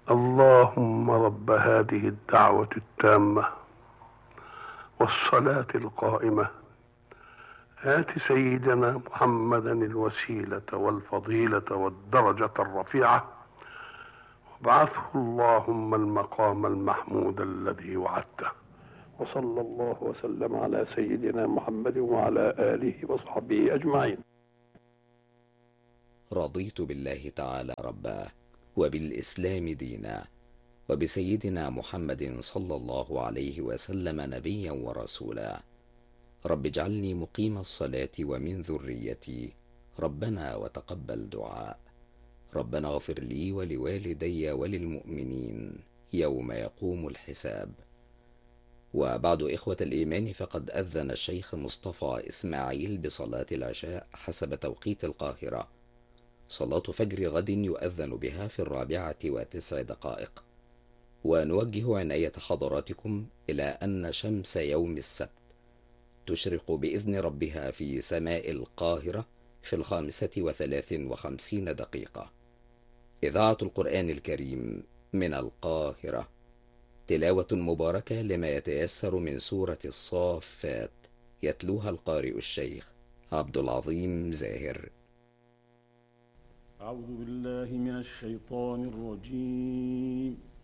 اللهم رب هذه الدعوة التامة والصلاة القائمة، آت سيدنا محمدا الوسيلة والفضيلة والدرجة الرفيعة، وابعثه اللهم المقام المحمود الذي وعدته. وصلى الله وسلم على سيدنا محمد وعلى آله وصحبه أجمعين. رضيت بالله تعالى ربا، وبالإسلام دينا، وبسيدنا محمد صلى الله عليه وسلم نبيا ورسولا. رب اجعلني مقيم الصلاة ومن ذريتي، ربنا وتقبل دعاء. ربنا اغفر لي ولوالدي وللمؤمنين يوم يقوم الحساب. وبعد إخوة الإيمان، فقد أذن الشيخ مصطفى إسماعيل بصلاة العشاء حسب توقيت القاهرة. صلاة فجر غد يؤذن بها في 4:09. ونوجه عناية حضراتكم إلى أن شمس يوم السبت تشرق بإذن ربها في سماء القاهرة في 5:53. إذاعة القرآن الكريم من القاهرة، تلاوة مباركة لما يتيسر من سورة الصافات، يتلوها القارئ الشيخ عبد العظيم زاهر. أعوذ بالله من الشيطان الرجيم.